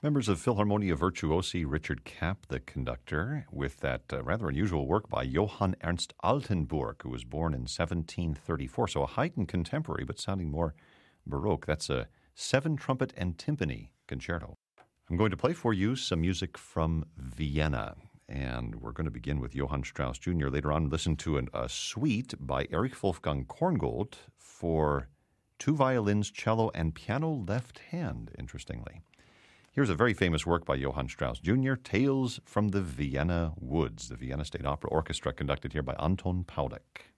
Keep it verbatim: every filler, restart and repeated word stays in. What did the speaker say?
Members of Philharmonia Virtuosi, Richard Kapp, the conductor, with that uh, rather unusual work by Johann Ernst Altenburg, who was born in seventeen thirty-four. So a heightened contemporary, but sounding more Baroque. That's a seven-trumpet and timpani concerto. I'm going to play for you some music from Vienna. And we're going to begin with Johann Strauss Junior Later on, listen to an, a suite by Erich Wolfgang Korngold for two violins, cello, and piano left hand, interestingly. Here's a very famous work by Johann Strauss Junior, Tales from the Vienna Woods, the Vienna State Opera Orchestra, conducted here by Anton Paulek.